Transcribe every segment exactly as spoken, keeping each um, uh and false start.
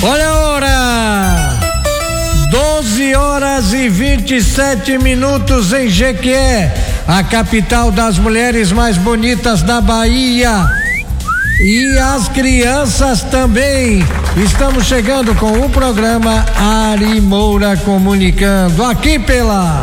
Olha a hora! doze horas e vinte e sete minutos em Jequié, a capital das mulheres mais bonitas da Bahia. E as crianças também. Estamos chegando com o programa Ari Moura Comunicando, aqui pela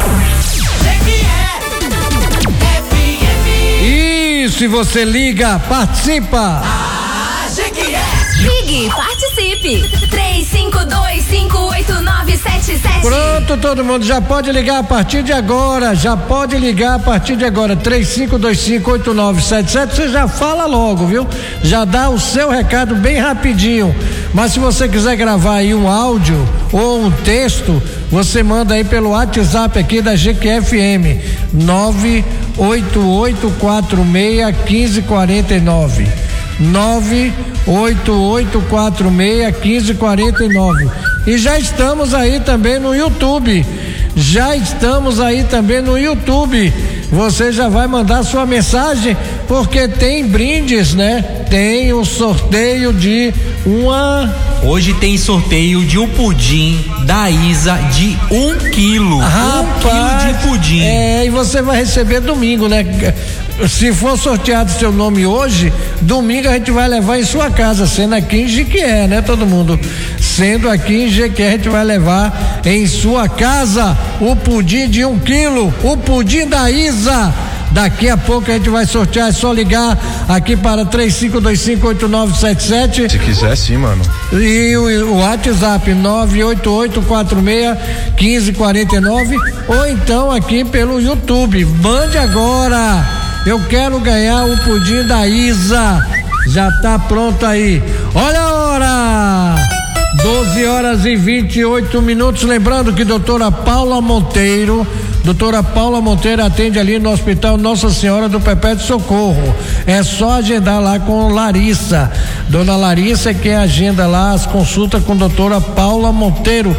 E se você liga, participa. Ah, ligue, participe. três cinco dois, cinco oito nove sete sete. Pronto, todo mundo já pode ligar a partir de agora. Já pode ligar a partir de agora. três cinco dois cinco oito nove sete sete. Você já fala logo, viu? Já dá o seu recado bem rapidinho. Mas se você quiser gravar aí um áudio ou um texto, você manda aí pelo WhatsApp aqui da G Q F M nove oito oito quatro seis um cinco quatro nove. nove oito oito quatro seis um cinco quatro nove. E já estamos aí também no YouTube. Já estamos aí também no YouTube. Você já vai mandar sua mensagem, porque tem brindes, né? Tem um sorteio de uma. Hoje tem sorteio de um pudim da Isa de um quilo. Rapaz, um quilo de pudim. É, e você vai receber domingo, né? Se for sorteado seu nome hoje, domingo a gente vai levar em sua casa, sendo aqui em Jequié, né, todo mundo? Sendo aqui em Jequié, a gente vai levar em sua casa o pudim de um quilo, o pudim da Isa. Daqui a pouco a gente vai sortear, é só ligar aqui para três cinco dois cinco oito nove sete sete. Se quiser, sim, mano. E o, o WhatsApp nove oito oito quatro seis um cinco quatro nove, ou então aqui pelo YouTube. Mande agora. Eu quero ganhar o pudim da Isa. Já tá pronto aí. Olha a hora! doze horas e vinte e oito minutos. Lembrando que doutora Paula Monteiro, doutora Paula Monteiro atende ali no Hospital Nossa Senhora do Perpétuo Socorro. É só agendar lá com Larissa. Dona Larissa que agenda lá as consultas com doutora Paula Monteiro,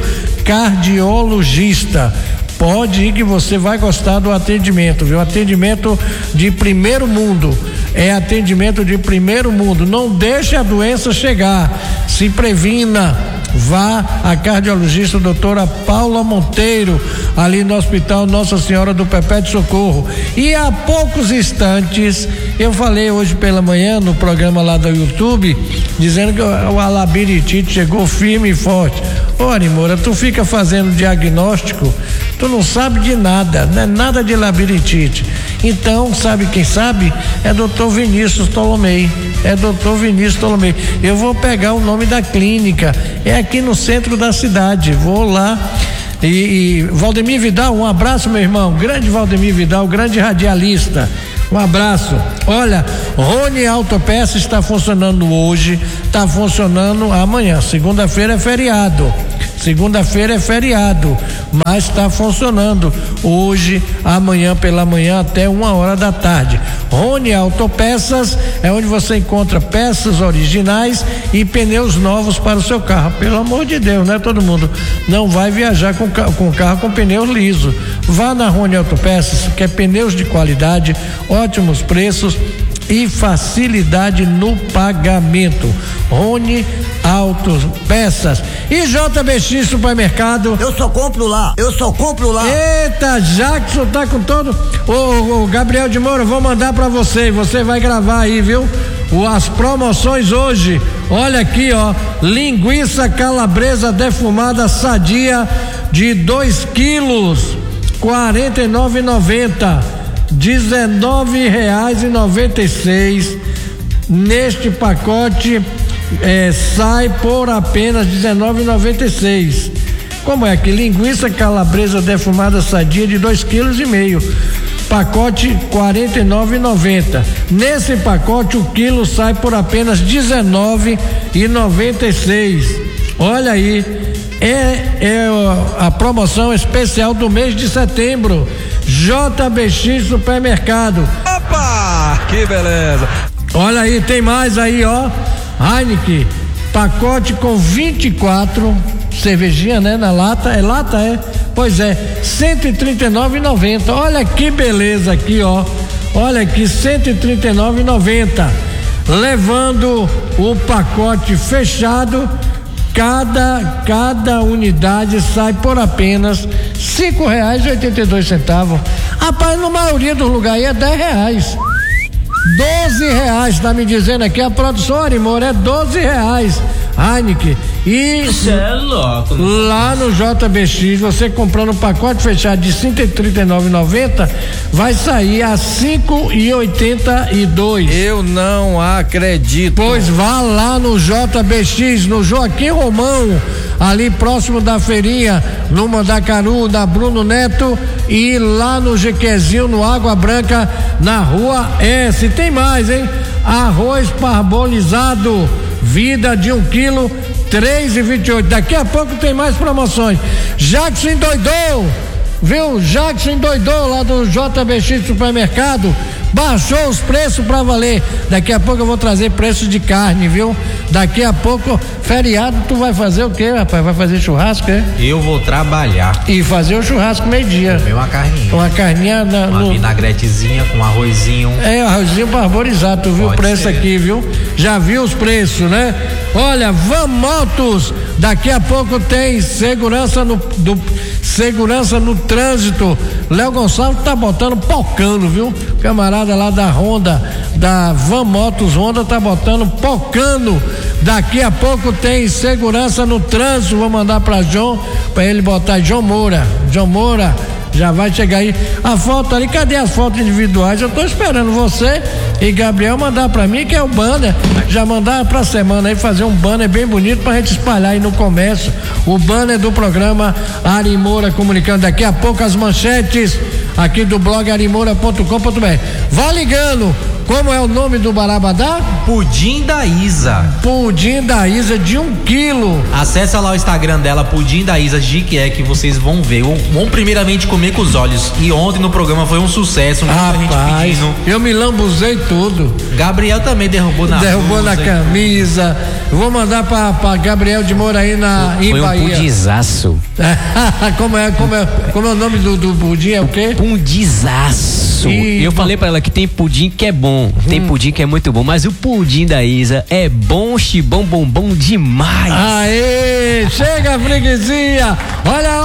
cardiologista. Pode ir que você vai gostar do atendimento, viu? Atendimento de primeiro mundo. É atendimento de primeiro mundo. Não deixe a doença chegar. Se previna. Vá à cardiologista doutora Paula Monteiro, ali no Hospital Nossa Senhora do Perpétuo Socorro. E há poucos instantes, eu falei hoje pela manhã no programa lá do YouTube, dizendo que o labirintite chegou firme e forte. Ô, Ari Moura, tu fica fazendo diagnóstico, tu não sabe de nada, não é nada de labirintite. Então, sabe quem sabe? É doutor Vinícius Tolomei. É doutor Vinícius Tolomei. Eu vou pegar o nome da clínica. É aqui no centro da cidade. Vou lá. E, e Valdemir Vidal, um abraço, meu irmão. Grande Valdemir Vidal, grande radialista. Um abraço. Olha, Rony Autopeça está funcionando hoje, está funcionando amanhã. Segunda-feira é feriado. Segunda-feira é feriado, mas está funcionando hoje, amanhã pela manhã até uma hora da tarde. Rony Autopeças é onde você encontra peças originais e pneus novos para o seu carro. Pelo amor de Deus, né? Todo mundo não vai viajar com com carro com pneu liso. Vá na Rony Autopeças, que é pneus de qualidade, ótimos preços e facilidade no pagamento. Rony Autos Peças e J B X Supermercado. Eu só compro lá, eu só compro lá. Eita, Jackson tá com todo. Ô, ô Gabriel de Moura, vou mandar pra você, você vai gravar aí, viu? O, as promoções hoje, olha aqui, ó, linguiça calabresa defumada sadia de dois quilos, quarenta e nove reais e noventa centavos. dezenove reais e noventa e seis centavos. Neste pacote é, sai por apenas dezenove reais e noventa e seis centavos. Como é que linguiça calabresa defumada sadia de dois quilos e meio, pacote quarenta e nove reais e noventa centavos. Nesse pacote o quilo sai por apenas dezenove reais e noventa e seis centavos. Olha aí, é, é a promoção especial do mês de setembro. J B X Supermercado. Opa, que beleza. Olha aí, tem mais aí, ó. Heineken, pacote com vinte e quatro cervejinha, né? Na lata, é lata, é? Pois é, cento e trinta e nove reais e noventa centavos. Olha que beleza aqui, ó. Olha aqui, cento e trinta e nove reais e noventa centavos. Levando o pacote fechado Cada, cada unidade sai por apenas cinco reais e oitenta e dois centavos. Rapaz, na maioria dos lugares é dez reais. doze reais, tá me dizendo aqui, a produção Arimora é doze reais. Heineken. E Você é louco. lá no J B X, você comprando um pacote fechado de cento e trinta e nove reais e noventa centavos, vai sair a cinco reais e oitenta e dois centavos. Eu não acredito. Pois vá lá no J B X, no Joaquim Romão, ali próximo da feirinha, no Mandacaru, da Bruno Neto, e lá no Jequezinho, no Água Branca, na Rua S. Tem mais, hein? Arroz parbolizado, vida de um quilo, três e vinte e oito. Daqui a pouco tem mais promoções. Jackson endoidou, viu? Jackson endoidou lá do J B X Supermercado. Baixou os preços pra valer. Daqui a pouco eu vou trazer preços de carne, viu? Daqui a pouco, feriado, tu vai fazer o quê, rapaz? Vai fazer churrasco, é? Eu vou trabalhar. E fazer o churrasco meio-dia. Comer uma carninha. Uma carninha na, Uma no... vinagretezinha com arrozinho. É, arrozinho parborizado, tu viu Pode o preço ser. aqui, viu? Já viu os preços, né? Olha, Van Motos, daqui a pouco tem segurança no, do, segurança no trânsito. Léo Gonçalves tá botando pocando, viu? Camarada lá da Honda, da Van Motos Honda, tá botando pocando. Daqui a pouco tem segurança no trânsito, vou mandar pra John, pra ele botar John Moura, John Moura. Já vai chegar aí a foto ali, cadê as fotos individuais? Eu tô esperando você e Gabriel mandar pra mim, que é o banner, já mandar pra semana aí, fazer um banner bem bonito pra gente espalhar aí no comércio, o banner do programa Arimora Comunicando. Daqui a pouco as manchetes aqui do blog arimora ponto com ponto br. Vá ligando. Como é o nome do Barabadá? Pudim da Isa. Pudim da Isa de um quilo. Acessa lá o Instagram dela, Pudim da Isa, de que é que vocês vão ver. Vão primeiramente comer com os olhos. E ontem no programa foi um sucesso. Muita gente Rapaz, pedindo. eu me lambuzei tudo. Gabriel também derrubou na Derrubou na blusa, camisa. Vou mandar pra, pra Gabriel de Moura aí na, em Foi um Bahia. pudizaço. como, é, como, é, como é o nome do, do pudim? É o quê? Pudizaço. E- Eu falei pra ela que tem pudim que é bom, tem pudim que é muito bom, mas o pudim da Isa é bom, chibom, bom, bom demais. Aê, chega freguesia, olha a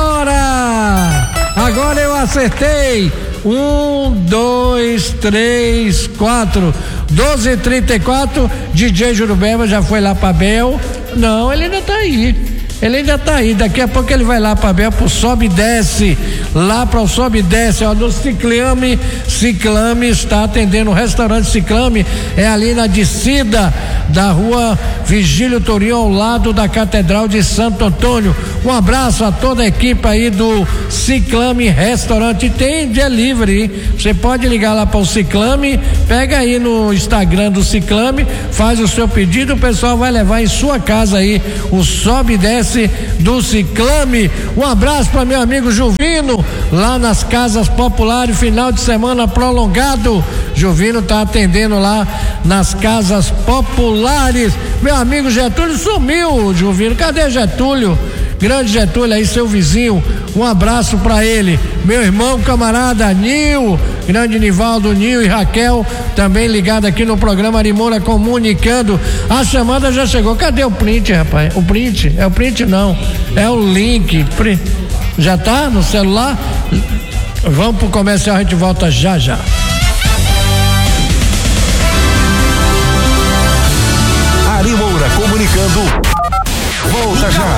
hora, agora eu acertei, um, dois, três, quatro, doze e trinta e quatro, D J Jurubeba já foi lá pra Bel, não, ele ainda tá aí. Ele ainda tá aí, daqui a pouco ele vai lá pra Bel, pro Sobe e Desce, lá para o Sobe e Desce, ó, no Ciclame, Ciclame está atendendo o restaurante Ciclame, é ali na descida da rua Vigílio Torinho, ao lado da Catedral de Santo Antônio. Um abraço a toda a equipe aí do Ciclame Restaurante, tem delivery, hein? Você pode ligar lá para o Ciclame, pega aí no Instagram do Ciclame, faz o seu pedido, o pessoal vai levar em sua casa aí o Sobe e Desce do Ciclame. Um abraço para meu amigo Juvino, lá nas Casas Populares, final de semana prolongado. Juvino tá atendendo lá nas Casas Populares. Meu amigo Getúlio sumiu, Juvino, cadê Getúlio? Grande Getúlio aí, seu vizinho, um abraço pra ele. Meu irmão, camarada Nil, grande Nivaldo, Nil e Raquel, também ligado aqui no programa Arimora Comunicando. A chamada já chegou, cadê o print, rapaz? O print? É o print não, é o link. Já tá no celular? Vamos pro comercial, a gente volta já já. Arimora Comunicando. Volta já.